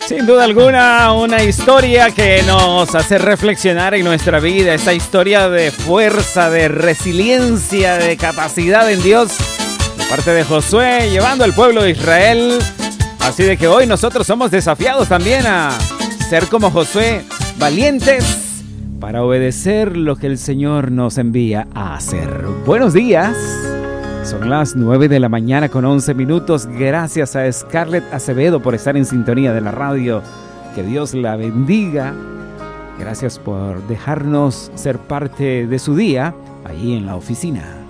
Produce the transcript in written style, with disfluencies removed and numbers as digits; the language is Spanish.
Sin duda alguna, una historia que nos hace reflexionar en nuestra vida. Esa historia de fuerza, de resiliencia, de capacidad en Dios, de parte de Josué, llevando al pueblo de Israel. Así de que hoy nosotros somos desafiados también a ser como Josué, valientes para obedecer lo que el Señor nos envía a hacer. Buenos días. Son las 9 de la mañana con 11 minutos. Gracias a Scarlett Acevedo por estar en sintonía de la radio. Que Dios la bendiga. Gracias por dejarnos ser parte de su día ahí en la oficina.